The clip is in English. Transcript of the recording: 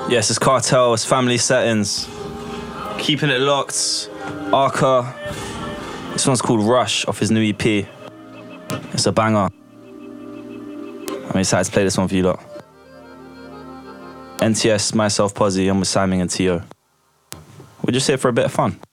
Yes, it's Cartel, it's Family Settings. Keeping it locked. Arca. This one's called Rush off his new EP. It's a banger. I'm excited to play this one for you lot. NTS, myself, Posy, I'm with Simon and Tio. We're just here for a bit of fun.